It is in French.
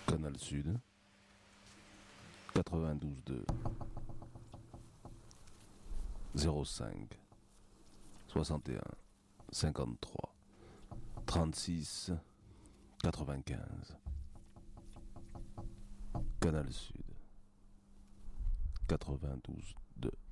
Canal Sud, 92.2, 05, 61, 53, 36, 95. Canal Sud, 92.2.